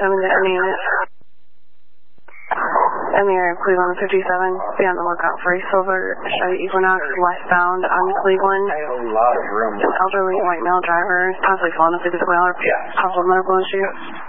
57, get your name. Emir, Cleveland 57, be on the lookout for a silver Chevy Equinox westbound on Cleveland. I have a lot of room. Elderly white male driver, possibly falling asleep as well, or possible medical issue.